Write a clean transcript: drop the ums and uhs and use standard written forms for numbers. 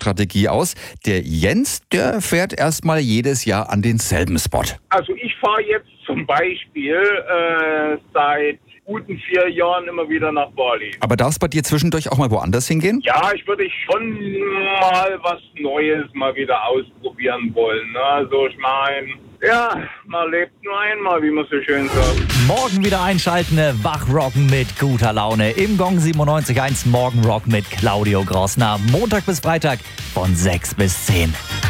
Strategie aus. Der Jens, der fährt erstmal jedes Jahr an denselben Spot. Also ich fahre jetzt zum Beispiel seit guten 4 Jahren immer wieder nach Bali. Aber darf es bei dir zwischendurch auch mal woanders hingehen? Ja, ich würde schon mal was Neues mal wieder ausprobieren wollen. Ne? Also ich meine, ja, man lebt nur einmal, wie man so schön sagt. Morgen wieder einschalten, wachrocken mit guter Laune. Im Gong 97.1 Morgenrock mit Claudio Grossner. Montag bis Freitag von 6 bis 10.